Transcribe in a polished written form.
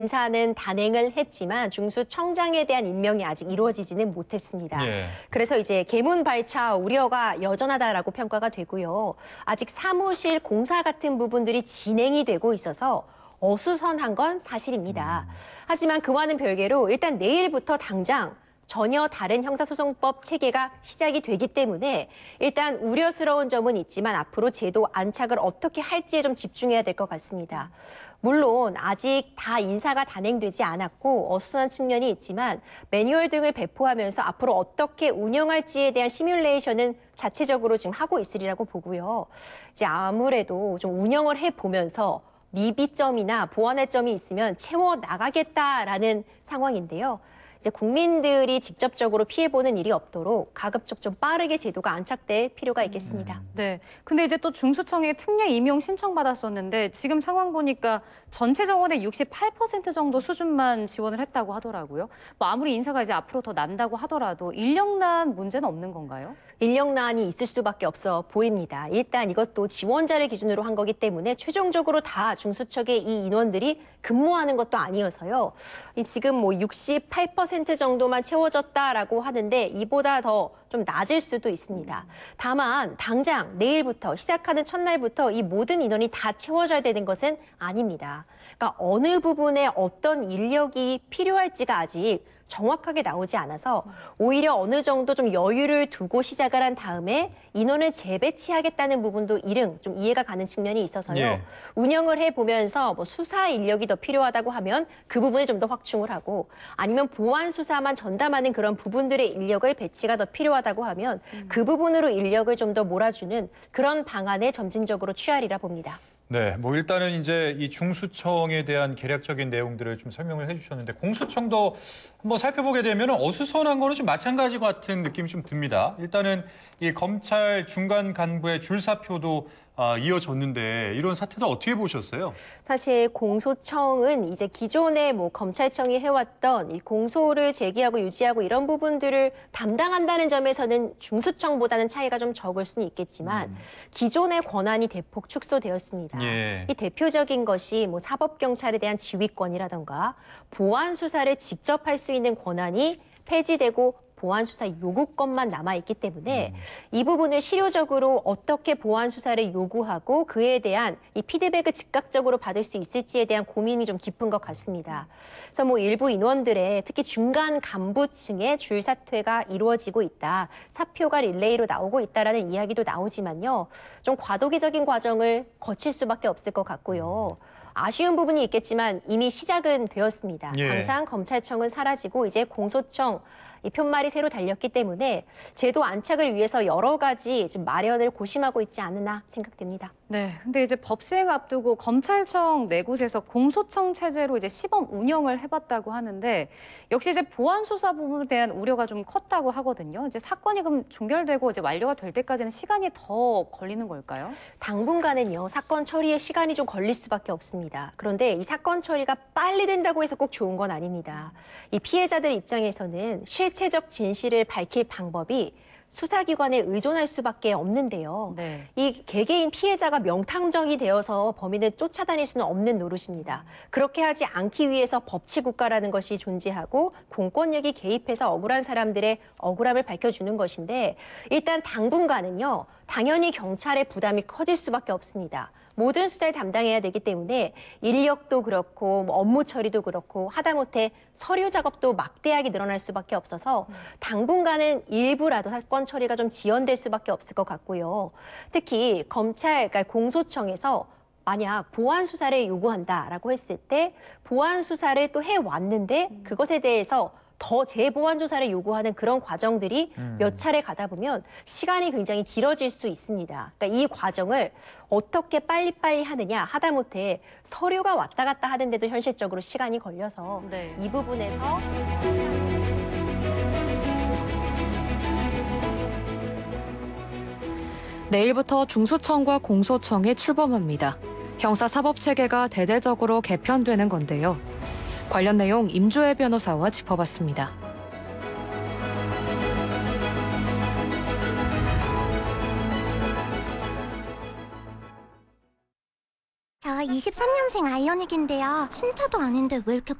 인사는 단행을 했지만 중수청장에 대한 임명이 아직 이루어지지는 못했습니다. 예. 그래서 이제 계문 발차 우려가 여전하다라고 평가가 되고요. 아직 사무실 공사 같은 부분들이 진행이 되고 있어서 어수선한 건 사실입니다. 하지만 그와는 별개로 일단 내일부터 당장 전혀 다른 형사소송법 체계가 시작이 되기 때문에 일단 우려스러운 점은 있지만 앞으로 제도 안착을 어떻게 할지에 좀 집중해야 될 것 같습니다. 물론 아직 다 인사가 단행되지 않았고 어수선한 측면이 있지만 매뉴얼 등을 배포하면서 앞으로 어떻게 운영할지에 대한 시뮬레이션은 자체적으로 지금 하고 있으리라고 보고요. 이제 아무래도 좀 운영을 해보면서 미비점이나 보완할 점이 있으면 채워 나가겠다라는 상황인데요. 이제 국민들이 직접적으로 피해보는 일이 없도록 가급적 좀 빠르게 제도가 안착될 필요가 있겠습니다. 네. 근데 이제 또 중수청에 특례 임용 신청받았었는데 지금 상황 보니까 전체 정원의 68% 정도 수준만 지원을 했다고 하더라고요. 뭐 아무리 인사가 이제 앞으로 더 난다고 하더라도 인력난 문제는 없는 건가요? 인력난이 있을 수밖에 없어 보입니다. 일단 이것도 지원자를 기준으로 한 거기 때문에 최종적으로 다 중수청의 이 인원들이 근무하는 것도 아니어서요. 지금 뭐 68% 정도만 채워졌다라고 하는데 이보다 더 좀 낮을 수도 있습니다. 다만 당장 내일부터 시작하는 첫날부터 이 모든 인원이 다 채워져야 되는 것은 아닙니다. 그러니까 어느 부분에 어떤 인력이 필요할지가 아직 정확하게 나오지 않아서 오히려 어느 정도 좀 여유를 두고 시작을 한 다음에 인원을 재배치하겠다는 부분도 일응 좀 이해가 가는 측면이 있어서요. 예. 운영을 해보면서 뭐 수사 인력이 더 필요하다고 하면 그 부분에 좀 더 확충을 하고 아니면 보안 수사만 전담하는 그런 부분들의 인력을 배치가 더 필요하다고 하면 그 부분으로 인력을 좀 더 몰아주는 그런 방안에 점진적으로 취하리라 봅니다. 네, 뭐 일단은 이제 이 중수청에 대한 개략적인 내용들을 좀 설명을 해주셨는데 공수청도 한번 살펴보게 되면 어수선한 거는 좀 마찬가지 같은 느낌이 좀 듭니다. 일단은 이 검찰 중간 간부의 줄사표도 이어졌는데 이런 사태도 어떻게 보셨어요? 사실 공소청은 이제 기존에 뭐 검찰청이 해왔던 이 공소를 제기하고 유지하고 이런 부분들을 담당한다는 점에서는 중수청보다는 차이가 좀 적을 수는 있겠지만 기존의 권한이 대폭 축소되었습니다. 예. 이 대표적인 것이 뭐 사법경찰에 대한 지휘권이라던가 보안 수사를 직접 할 수 있는 권한이 폐지되고 보안 수사 요구권만 남아있기 때문에 이 부분을 실효적으로 어떻게 보안 수사를 요구하고 그에 대한 이 피드백을 즉각적으로 받을 수 있을지에 대한 고민이 좀 깊은 것 같습니다. 그래서 뭐 일부 인원들의 특히 중간 간부층의 줄사퇴가 이루어지고 있다. 사표가 릴레이로 나오고 있다라는 이야기도 나오지만요. 좀 과도기적인 과정을 거칠 수밖에 없을 것 같고요. 아쉬운 부분이 있겠지만 이미 시작은 되었습니다. 예. 당장 검찰청은 사라지고 이제 공소청 이 푯말이 새로 달렸기 때문에 제도 안착을 위해서 여러 가지 좀 마련을 고심하고 있지 않으나 생각됩니다. 네. 근데 이제 법 시행 앞두고 검찰청 네 곳에서 공소청 체제로 이제 시범 운영을 해봤다고 하는데 역시 이제 보안 수사 부분에 대한 우려가 좀 컸다고 하거든요. 이제 사건이 그럼 종결되고 이제 완료가 될 때까지는 시간이 더 걸리는 걸까요? 당분간은요, 사건 처리에 시간이 좀 걸릴 수밖에 없습니다. 그런데 이 사건 처리가 빨리 된다고 해서 꼭 좋은 건 아닙니다. 이 피해자들 입장에서는 실체적 진실을 밝힐 방법이 수사기관에 의존할 수밖에 없는데요. 네. 이 개개인 피해자가 명탕정이 되어서 범인을 쫓아다닐 수는 없는 노릇입니다. 그렇게 하지 않기 위해서 법치국가라는 것이 존재하고 공권력이 개입해서 억울한 사람들의 억울함을 밝혀주는 것인데 일단 당분간은요. 당연히 경찰의 부담이 커질 수밖에 없습니다. 모든 수사를 담당해야 되기 때문에 인력도 그렇고 뭐 업무 처리도 그렇고 하다못해 서류 작업도 막대하게 늘어날 수밖에 없어서 당분간은 일부라도 사건 처리가 좀 지연될 수밖에 없을 것 같고요. 특히 검찰, 그러니까 공소청에서 만약 보안 수사를 요구한다라고 했을 때 보안 수사를 또 해왔는데 그것에 대해서 더 재보안 조사를 요구하는 그런 과정들이 몇 차례 가다 보면 시간이 굉장히 길어질 수 있습니다. 그러니까 이 과정을 어떻게 빨리빨리 하느냐 하다못해 서류가 왔다 갔다 하는데도 현실적으로 시간이 걸려서 네. 이 부분에서 내일부터 중수청과 공소청이 출범합니다. 형사사법체계가 대대적으로 개편되는 건데요. 관련 내용 임주혜 변호사와 짚어봤습니다. 저희 23년생 아이오닉인데요. 신차도 아닌데 왜 이렇게